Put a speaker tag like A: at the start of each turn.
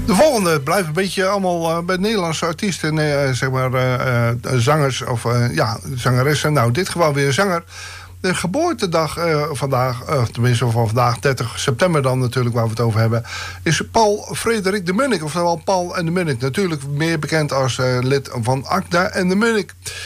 A: De volgende blijft een beetje allemaal bij Nederlandse artiesten, zeg maar zangers of zangeressen. Nou, in dit geval weer een zanger. De geboortedag vandaag, tenminste van vandaag, 30 september dan natuurlijk, waar we het over hebben, is Paul Frederik de Munnik. Oftewel Paul en de Munnik. Natuurlijk meer bekend als lid van Akda en de Munnik.